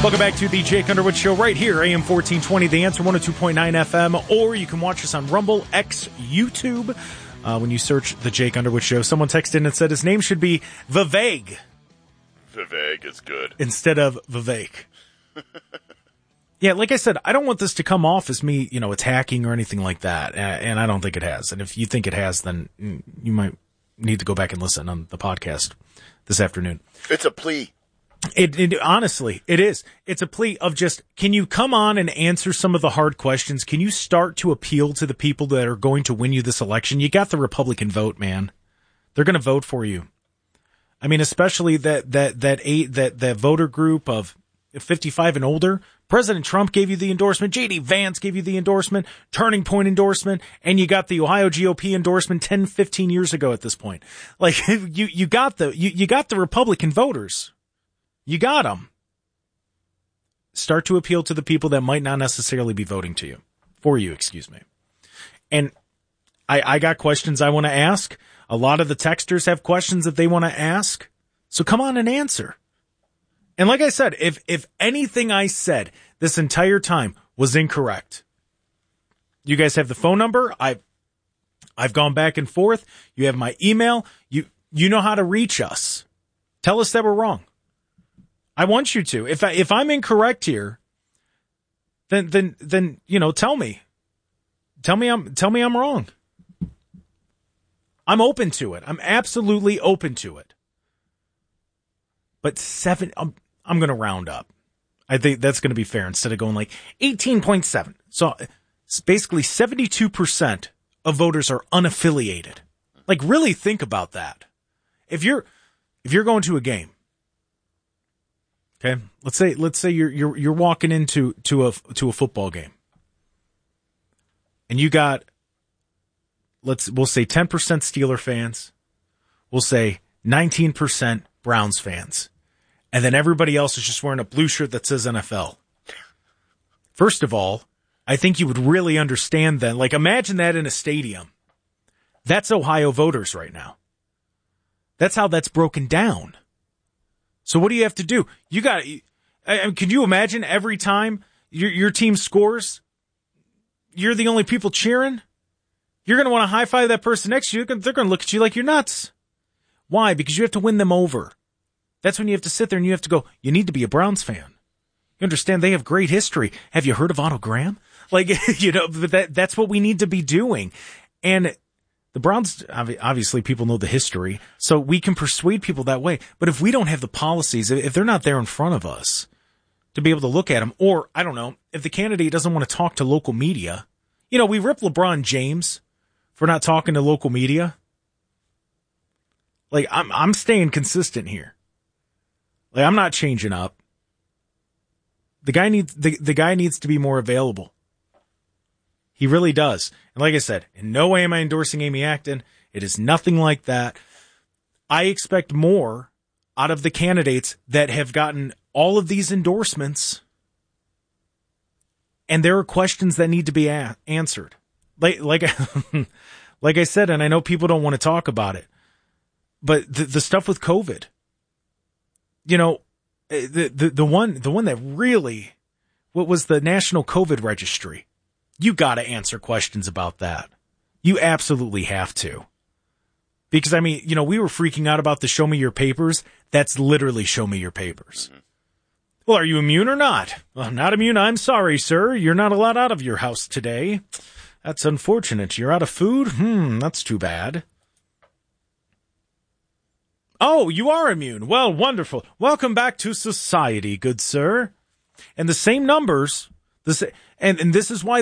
Welcome back to the Jake Underwood Show right here, AM 1420, The Answer, 102.9 FM, or you can watch us on Rumble, X, YouTube. When you search the Jake Underwood Show, someone texted in and said his name should be Vivek. Vivek is good. Instead of Vivek. Yeah, like I said, I don't want this to come off as me, attacking or anything like that, and I don't think it has. And if you think it has, then you might need to go back and listen on the podcast this afternoon. It's a plea. It honestly, it is. It's a plea of just, can you come on and answer some of the hard questions? Can you start to appeal to the people that are going to win you this election? You got the Republican vote, man. They're going to vote for you. I mean, especially that voter group of 55 and older. President Trump gave you the endorsement. J.D. Vance gave you the endorsement, Turning Point endorsement, and you got the Ohio GOP endorsement 10, 15 years ago at this point. Like, you got the Republican voters. You got them. Start to appeal to the people that might not necessarily be voting for you, excuse me. And I got questions I want to ask. A lot of the texters have questions that they want to ask. So come on and answer. And like I said, if anything I said this entire time was incorrect, you guys have the phone number. I've gone back and forth. You have my email. You know how to reach us. Tell us that we're wrong. I want you to. If I'm incorrect here, then tell me. Tell me I'm wrong. I'm open to it. I'm absolutely open to it. But I'm going to round up. I think that's going to be fair instead of going like 18.7. So it's basically 72% of voters are unaffiliated. Like, really think about that. If you're going to a game, okay, let's say you're walking into a football game, and you got, we'll say 10% Steeler fans, we'll say 19% Browns fans, and then everybody else is just wearing a blue shirt that says NFL. First of all, I think you would really understand then. Like, imagine that in a stadium. That's Ohio voters right now. That's how that's broken down. So what do you have to do? Can you imagine every time your team scores, you're the only people cheering? You're going to want to high-five that person next to you. They're going to look at you like you're nuts. Why? Because you have to win them over. That's when you have to sit there and you have to go, you need to be a Browns fan. You understand they have great history. Have you heard of Otto Graham? Like, that's what we need to be doing. And the Browns, obviously people know the history, so we can persuade people that way. But if we don't have the policies, if they're not there in front of us to be able to look at them, or, I don't know, if the candidate doesn't want to talk to local media, we rip LeBron James for not talking to local media. Like, I'm staying consistent here. Like, I'm not changing up. The guy needs to be more available. He really does. And like I said, in no way am I endorsing Amy Acton. It is nothing like that. I expect more out of the candidates that have gotten all of these endorsements. And there are questions that need to be answered. Like I said, and I know people don't want to talk about it, but the stuff with COVID, the one that really, what was the National COVID Registry? You got to answer questions about that. You absolutely have to. Because, we were freaking out about the show me your papers. That's literally show me your papers. Mm-hmm. Well, are you immune or not? Well, I'm not immune. I'm sorry, sir. You're not allowed out of your house today. That's unfortunate. You're out of food? That's too bad. Oh, you are immune. Well, wonderful. Welcome back to society, good sir. And the same numbers, and this is why